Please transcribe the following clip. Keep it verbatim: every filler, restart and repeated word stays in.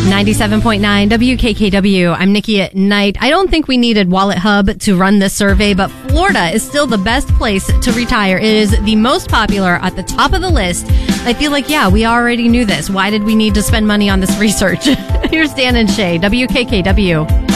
ninety-seven point nine W K K W. I'm Nikki at Night. I don't think we needed Wallet Hub to run this survey, but Florida is still the best place to retire. It is the most popular, at the top of the list. I feel like, yeah, we already knew this. Why did we need to spend money on this research? Here's Dan and Shay, W K K W.